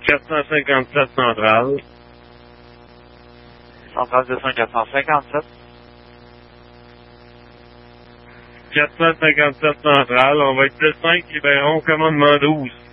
457 centrale. Centrale 200 457. 457 centrale, on va être plus 5, libérons commandement 12.